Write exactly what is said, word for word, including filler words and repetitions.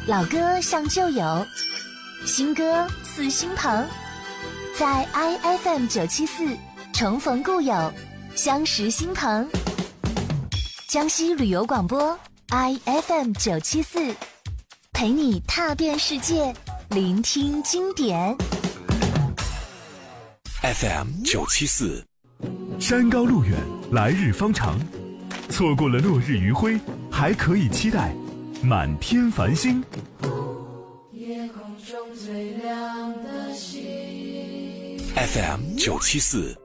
老歌像旧友，新歌似新朋，在 I F M 九七四重逢故友，相识新朋。江西旅游广播 I F M 九七四，陪你踏遍世界，聆听经典。 F M 九七四， 山高路远，来日方长，错过了落日余晖，还可以期待满天繁星。 夜空中最亮的星 F M 九七四，